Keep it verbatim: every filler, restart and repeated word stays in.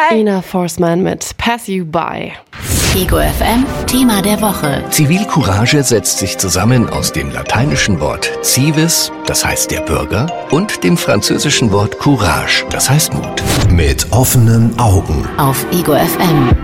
Ina Forsman mit Pass You By. Ego F M, Thema der Woche. Zivilcourage setzt sich zusammen aus dem lateinischen Wort civis, das heißt der Bürger, und dem französischen Wort courage, das heißt Mut. Mit offenen Augen. Auf Ego F M.